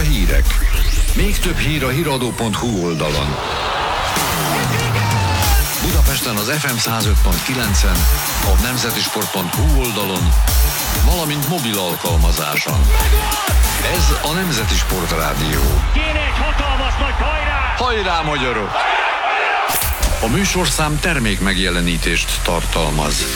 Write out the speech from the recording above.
hírek. Még több hír a hiradó.hu oldalon. Budapesten az FM 105.9-en, a nemzetisport.hu oldalon, valamint mobil alkalmazáson. Ez a Nemzeti Sport Rádió. Kéne egy hatalmas nagy hajrá! Hajrá, magyarok! A műsorszám termék megjelenítést tartalmaz.